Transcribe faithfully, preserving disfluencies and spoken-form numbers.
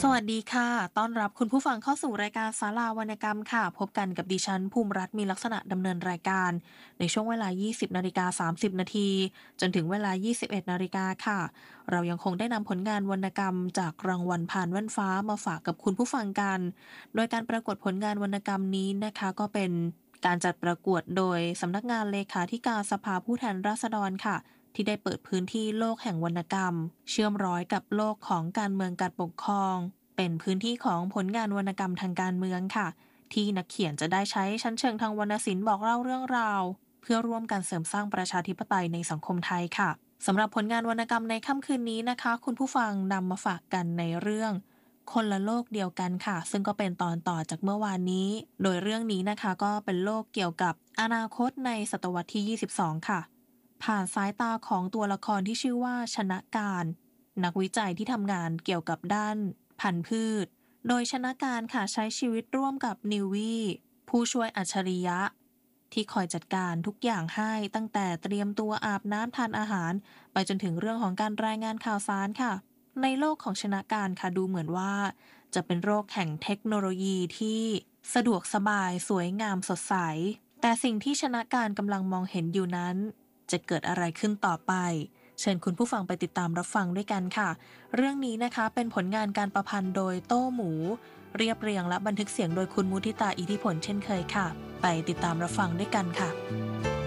สวัสดีค่ะต้อนรับคุณผู้ฟังเข้าสู่รายการศาลาวรรณกรรมค่ะพบกันกับดิฉันภูมิรัตน์มีลักษณะดำเนินรายการในช่วงเวลา ยี่สิบนาฬิกาสามสิบนาทีจนถึงเวลา ยี่สิบเอ็ดนาฬิกาค่ะเรายังคงได้นำผลงานวรรณกรรมจากรางวัลผ่านแว่นฟ้ามาฝากกับคุณผู้ฟังกันโดยการประกวดผลงานวรรณกรรมนี้นะคะก็เป็นการจัดประกวดโดยสำนักงานเลขาธิการสภาผู้แทนราษฎรค่ะ ที่ได้เปิดพื้นที่โลกแห่งวรรณกรรมเชื่อมร้อยกับโลกของการเมืองการปกครองเป็นพื้นที่ของผลงานวรรณกรรมทางการเมืองค่ะที่นักเขียนจะได้ใช้ชั้นเชิงทางวรรณศิลป์บอกเล่าเรื่องราวเพื่อร่วมกันเสริมสร้างประชาธิปไตยในสังคมไทยค่ะสำหรับผลงานวรรณกรรมในค่ำคืนนี้นะคะคุณผู้ฟังนำมาฝากกันในเรื่องคนละโลกเดียวกันค่ะซึ่งก็เป็นตอนต่อจากเมื่อวานนี้โดยเรื่องนี้นะคะก็เป็นโลกเกี่ยวกับอนาคตในศตวรรษที่ยี่สิบสองค่ะ ผ่านสายตาของตัวละครที่ชื่อว่าชนะการนักวิจัยที่ทำงานเกี่ยวกับด้านพันธุ์พืชโดยชนะการค่ะใช้ชีวิตร่วมกับนิววีผู้ช่วยอัจฉริยะที่คอยจัดการทุกอย่างให้ตั้งแต่เตรียมตัวอาบน้ำทานอาหารไปจนถึงเรื่องของการรายงานข่าวสารค่ะในโลกของชนะการค่ะดูเหมือนว่าจะเป็นโลกแห่งเทคโนโลยีที่สะดวกสบายสวยงามสดใสแต่สิ่งที่ชนะการกำลังมองเห็นอยู่นั้น จะเกิดอะไรขึ้นต่อไป เชิญคุณผู้ฟังไปติดตามรับฟังด้วยกันค่ะ เรื่องนี้นะคะเป็นผลงานการประพันธ์โดยโต้หมู เรียบเรียงและบันทึกเสียงโดยคุณมุทิตาอิทธิผลเช่นเคยค่ะ ไปติดตามรับฟังด้วยกันค่ะ